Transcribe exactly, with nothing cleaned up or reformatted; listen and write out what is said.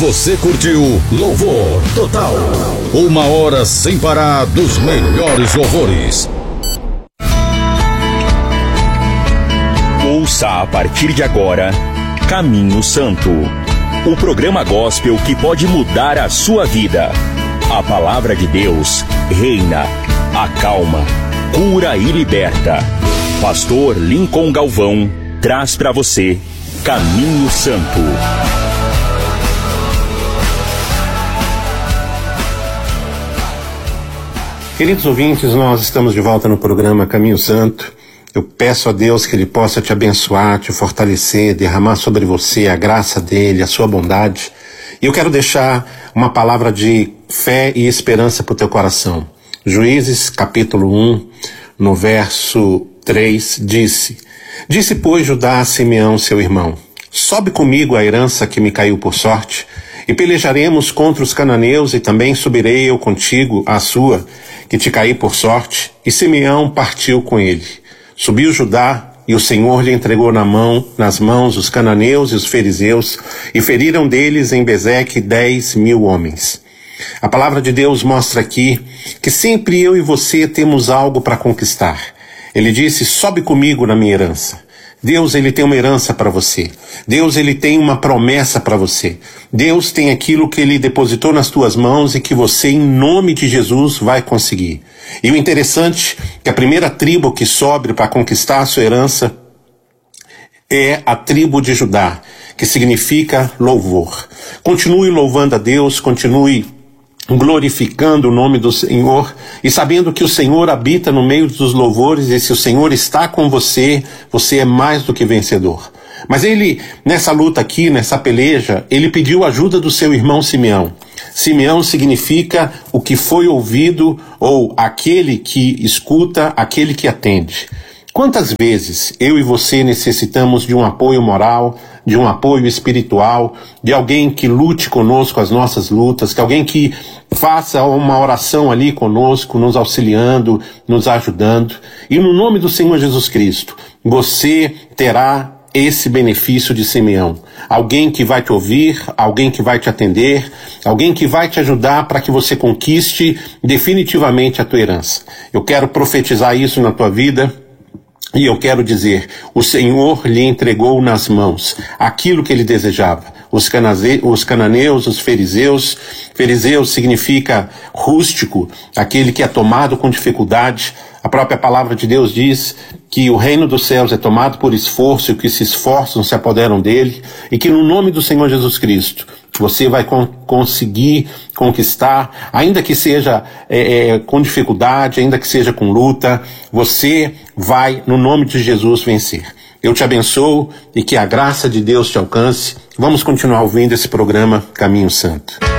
Você curtiu Louvor Total. Uma hora sem parar dos melhores louvores. Ouça a partir de agora Caminho Santo, o programa gospel que pode mudar a sua vida. A palavra de Deus reina, acalma, cura e liberta. Pastor Lincoln Galvão traz para você Caminho Santo. Queridos ouvintes, nós estamos de volta no programa Caminho Santo. Eu peço a Deus que Ele possa te abençoar, te fortalecer, derramar sobre você a graça dEle, a sua bondade. E eu quero deixar uma palavra de fé e esperança para o teu coração. Juízes, capítulo um, no verso três, disse: Disse, pois, Judá a Simeão, seu irmão: Sobe comigo a herança que me caiu por sorte, e pelejaremos contra os cananeus, e também subirei eu contigo a sua, que te caí por sorte. E Simeão partiu com ele. Subiu Judá, e o Senhor lhe entregou na mão, nas mãos os cananeus e os fariseus, e feriram deles em Bezeque dez mil homens. A palavra de Deus mostra aqui que sempre eu e você temos algo para conquistar. Ele disse: sobe comigo na minha herança. Deus, Ele tem uma herança para você. Deus, Ele tem uma promessa para você. Deus tem aquilo que Ele depositou nas tuas mãos e que você, em nome de Jesus, vai conseguir. E o interessante é que a primeira tribo que sobe para conquistar a sua herança é a tribo de Judá, que significa louvor. Continue louvando a Deus, continue glorificando o nome do Senhor e sabendo que o Senhor habita no meio dos louvores, e se o Senhor está com você, você é mais do que vencedor. Mas ele, nessa luta aqui, nessa peleja, ele pediu ajuda do seu irmão Simeão. Simeão significa o que foi ouvido, ou aquele que escuta, aquele que atende. Quantas vezes eu e você necessitamos de um apoio moral, de um apoio espiritual, de alguém que lute conosco as nossas lutas, que alguém que faça uma oração ali conosco, nos auxiliando, nos ajudando. E no nome do Senhor Jesus Cristo, você terá esse benefício de Simeão. Alguém que vai te ouvir, alguém que vai te atender, alguém que vai te ajudar para que você conquiste definitivamente a tua herança. Eu quero profetizar isso na tua vida. E eu quero dizer, o Senhor lhe entregou nas mãos aquilo que ele desejava. Os, canaze, os cananeus, os fariseus, fariseus significa rústico, aquele que é tomado com dificuldade. A própria palavra de Deus diz que o reino dos céus é tomado por esforço, e que se esforçam se apoderam dele, e que no nome do Senhor Jesus Cristo você vai con- conseguir conquistar, ainda que seja é, é, com dificuldade, ainda que seja com luta, você vai, no nome de Jesus, vencer. Eu te abençoo e que a graça de Deus te alcance. Vamos continuar ouvindo esse programa Caminho Santo.